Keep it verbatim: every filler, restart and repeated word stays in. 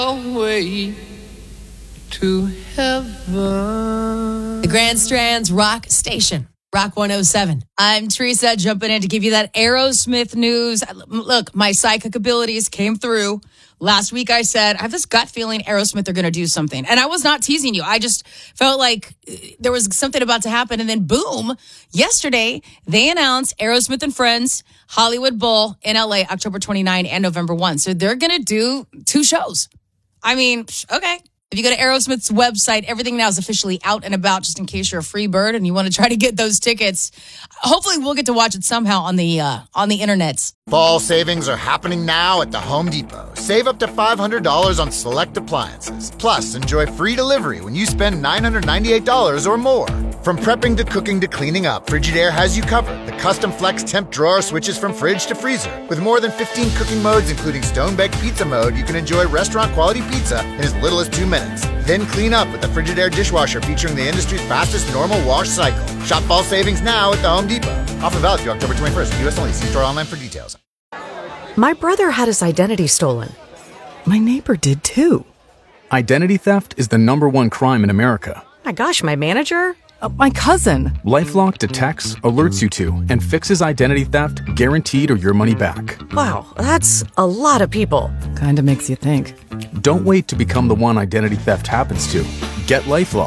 away to heaven. The Grand Strands Rock Station, Rock one oh seven. I'm Teresa, jumping in to give you that Aerosmith news. Look, my psychic abilities came through. Last week I said, I have this gut feeling Aerosmith are going to do something. And I was not teasing you. I just felt like there was something about to happen. And then boom, yesterday they announced Aerosmith and Friends, Hollywood Bowl in L A, October twenty-ninth and November first. So they're going to do two shows. I mean, okay. If you go to Aerosmith's website, everything now is officially out and about, just in case you're a free bird and you want to try to get those tickets. Hopefully we'll get to watch it somehow on the uh, on the internets. Fall savings are happening now at the Home Depot. Save up to five hundred dollars on select appliances. Plus, enjoy free delivery when you spend nine hundred ninety-eight dollars or more. From prepping to cooking to cleaning up, Frigidaire has you covered. The custom flex temp drawer switches from fridge to freezer. With more than fifteen cooking modes, including stone-baked pizza mode, you can enjoy restaurant-quality pizza in as little as two minutes. Then clean up with the Frigidaire dishwasher featuring the industry's fastest normal wash cycle. Shop fall savings now at the Home Depot. Offer valid through October twenty-first. U S only. See store online for details. My brother had his identity stolen. My neighbor did too. Identity theft is the number one crime in America. My gosh, my manager? Uh, my cousin. LifeLock detects, alerts you to, and fixes identity theft guaranteed or your money back. Wow, that's a lot of people. Kinda makes you think. Don't wait to become the one identity theft happens to. Get LifeLock.